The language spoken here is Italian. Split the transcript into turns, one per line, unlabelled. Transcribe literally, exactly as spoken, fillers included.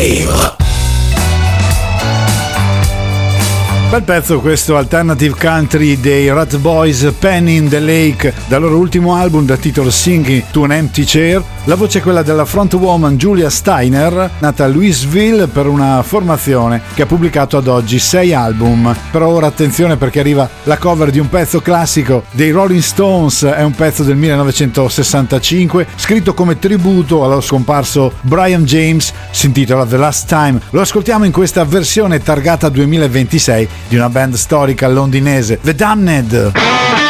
Game.
Bel pezzo questo alternative country dei Rat Boys, Penny in the Lake, dal loro ultimo album dal titolo Singing to an Empty Chair. La voce è quella della frontwoman Julia Steiner, nata a Louisville per una formazione che ha pubblicato ad oggi sei album. Però ora attenzione, perché arriva la cover di un pezzo classico dei Rolling Stones, è un pezzo del millenovecentosessantacinque scritto come tributo allo scomparso Brian James, si intitola The Last Time. Lo ascoltiamo in questa versione targata duemilaventisei di una band storica londinese, The Damned.